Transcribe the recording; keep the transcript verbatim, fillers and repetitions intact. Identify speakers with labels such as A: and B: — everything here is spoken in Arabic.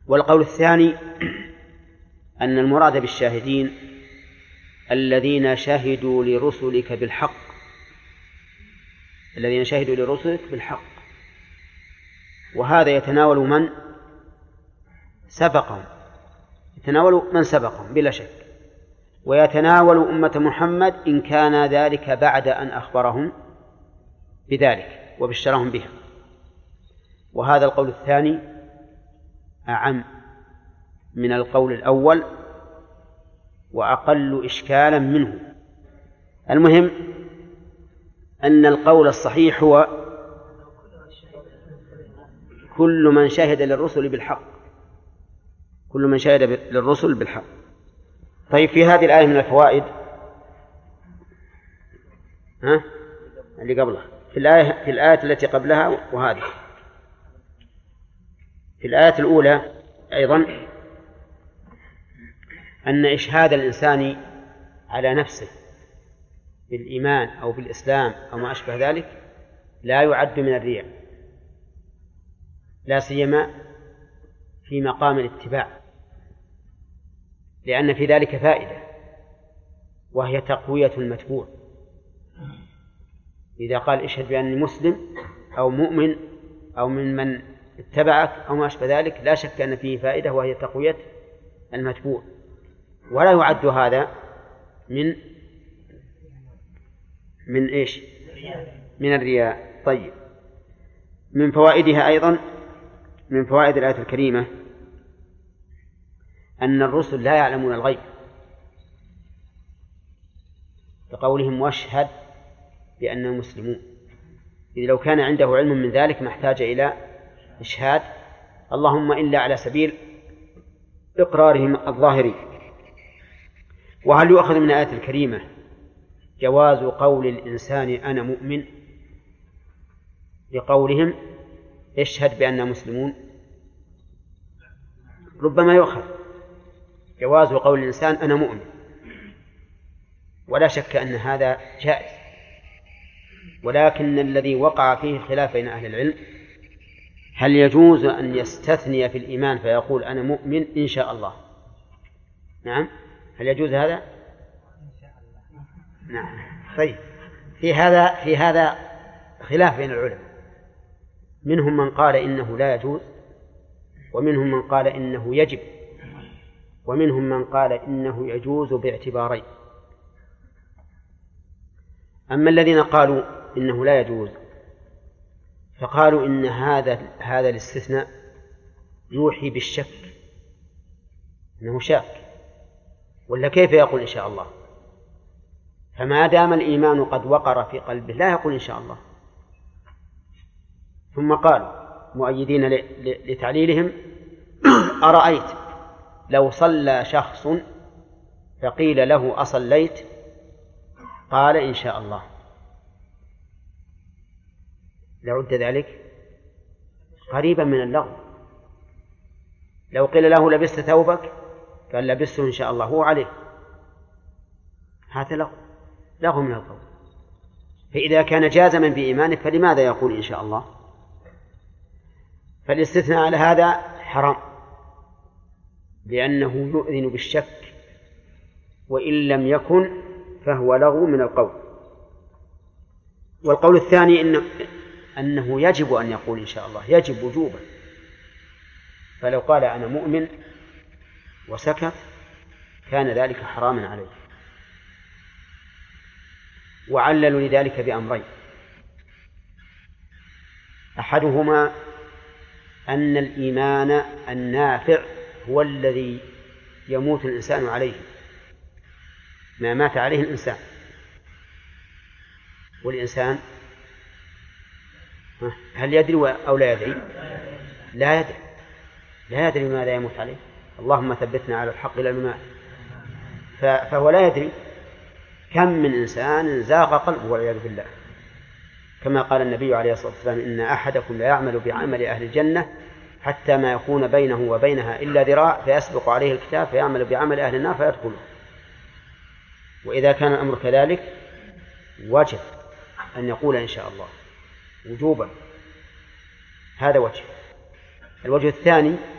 A: والقول الثاني أن المراد بالشاهدين الذين شهدوا لرسلك بالحق، الذين شهدوا لرسلك بالحق، وهذا يتناول من سبقهم، يتناول من سبقهم بلا شك، ويتناول أمة محمد إن كان ذلك بعد أن أخبرهم بذلك وبشرهم بها. وهذا القول الثاني أعم من القول الأول وأقل إشكالا منه. المهم أن القول الصحيح هو كل من شهد للرسل بالحق، كل من شهد للرسل بالحق. طيب في هذه الآية من الفوائد ها اللي قبلها، في الآية في الآية التي قبلها وهذه، في الآية الأولى أيضا أن إشهاد الإنسان على نفسه بالإيمان أو بالإسلام أو ما أشبه ذلك لا يعد من الرياء، لا سيما في مقام الاتباع، لأن في ذلك فائدة وهي تقوية المتبوع. إذا قال اشهد بأني مسلم أو مؤمن أو من من اتبعك أو ما أشبه ذلك لا شك أن فيه فائدة وهي تقوية المتبوع، ولا يعد هذا من من إيش؟ من الرياء. طيب، من فوائدها أيضا، من فوائد الآية الكريمة أن الرسل لا يعلمون الغيب، بقولهم واشهد بأنهم مسلمون، إذ لو كان عنده علم من ذلك ما احتاج إلى إشهاد، اللهم إلا على سبيل إقرارهم الظاهري. وهل يؤخذ من الآية الكريمة جواز قول الإنسان أنا مؤمن لقولهم اشهد بأننا مسلمون؟ ربما يؤخذ جواز قول الإنسان أنا مؤمن، ولا شك أن هذا جائز، ولكن الذي وقع فيه خلاف بين أهل العلم هل يجوز أن يستثني في الإيمان فيقول أنا مؤمن إن شاء الله؟ نعم، هل يجوز هذا؟ نعم. طيب، في هذا في هذا خلاف بين العلماء، منهم من قال إنه لا يجوز، ومنهم من قال إنه يجب، ومنهم من قال إنه يجوز باعتبارين. أما الذين قالوا إنه لا يجوز فقالوا إن هذا هذا الاستثناء يوحي بالشك، إنه شاك، ولا كيف يقول إن شاء الله؟ فما دام الإيمان قد وقر في قلبه لا يقول إن شاء الله. ثم قالوا مؤيدين لتعليلهم أرأيت لو صلى شخص فقيل له أصليت قال إن شاء الله، لعد ذلك قريبا من اللغو. لو قيل له لبست ثوبك قال لبسته إن شاء الله هو عليه، هذا لغو، لغو من القول. فإذا كان جازما بإيمانه فلماذا يقول إن شاء الله؟ فالاستثناء على هذا حرام، لأنه يؤذن بالشك، وإن لم يكن فهو لغو من القول. والقول الثاني إنه, أنه يجب أن يقول إن شاء الله، يجب وجوبا، فلو قال أنا مؤمن وسكت كان ذلك حراما عليه. وعللوا لذلك بأمرين، أحدهما أن الإيمان النافع هو الذي يموت الإنسان عليه، ما مات عليه الإنسان، والإنسان هل يدري أو لا يدري؟ لا يدري، لا يدري ماذا يموت عليه، اللهم ثبتنا على الحق إلى الممات. فهو لا يدري. كم من إنسان زاغ قلبه والعياذ بالله، كما قال النبي عليه الصلاة والسلام إن أحدكم لا يعمل بعمل أهل الجنة حتى ما يكون بينه وبينها إلا ذراع فيسبق عليه الكتاب فيعمل بعمل أهل النار فيدخله. وإذا كان الأمر كذلك وجب أن يقول إن شاء الله وجوبا. هذا وجه. الوجه الثاني